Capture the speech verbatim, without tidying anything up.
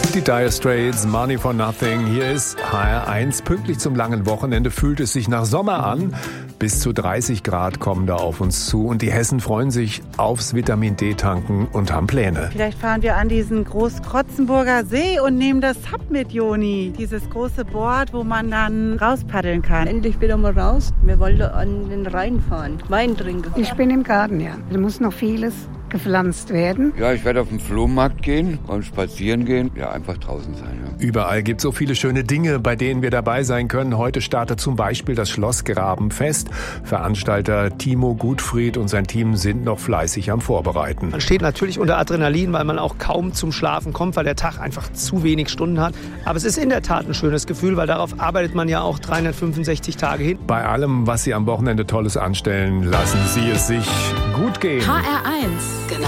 Die Dire Straits, Money for Nothing. Hier ist H R eins. Pünktlich zum langen Wochenende fühlt es sich nach Sommer an. Bis zu dreißig Grad kommen da auf uns zu. Und die Hessen freuen sich aufs Vitamin-D-Tanken und haben Pläne. Vielleicht fahren wir an diesen Großkrotzenburger See und nehmen das Sub mit, Joni. Dieses große Board, wo man dann rauspaddeln kann. Endlich wieder mal raus. Wir wollen an den Rhein fahren, Wein trinken. Ich bin im Garten, ja. Da muss noch vieles gepflanzt werden. Ja, ich werde auf den Flohmarkt gehen und spazieren gehen. Ja, einfach draußen sein. Ja. Überall gibt es so viele schöne Dinge, bei denen wir dabei sein können. Heute startet zum Beispiel das Schlossgrabenfest. Veranstalter Timo Gutfried und sein Team sind noch fleißig am Vorbereiten. Man steht natürlich unter Adrenalin, weil man auch kaum zum Schlafen kommt, weil der Tag einfach zu wenig Stunden hat. Aber es ist in der Tat ein schönes Gefühl, weil darauf arbeitet man ja auch dreihundertfünfundsechzig Tage hin. Bei allem, was Sie am Wochenende Tolles anstellen, lassen Sie es sich gut gehen. H R eins. Genau